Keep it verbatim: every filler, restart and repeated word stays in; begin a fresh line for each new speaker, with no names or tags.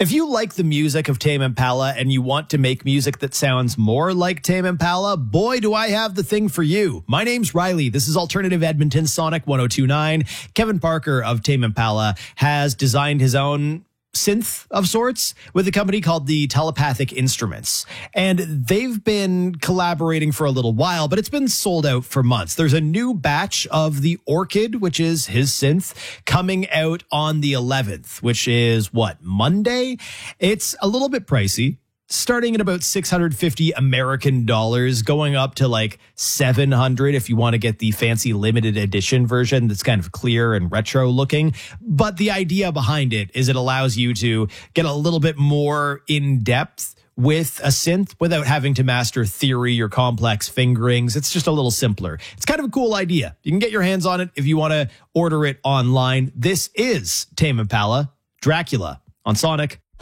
If you like the music of Tame Impala and you want to make music that sounds more like Tame Impala, boy, do I have the thing for you. My name's Riley. This is Alternative Edmonton Sonic one oh two point nine. Kevin Parker of Tame Impala has designed his own synth of sorts with a company called the Telepathic Instruments. And they've been collaborating for a little while, but it's been sold out for months. There's a new batch of the Orchid, which is his synth, coming out on the eleventh, which is what, Monday? It's a little bit pricey, starting at about six hundred fifty American dollars, going up to like seven hundred if you want to get the fancy limited edition version that's kind of clear and retro looking. But the idea behind it is it allows you to get a little bit more in depth with a synth without having to master theory or complex fingerings. It's just a little simpler. It's kind of a cool idea. You can get your hands on it if you want to order it online. This is Tame Impala, Dracula on Sonic.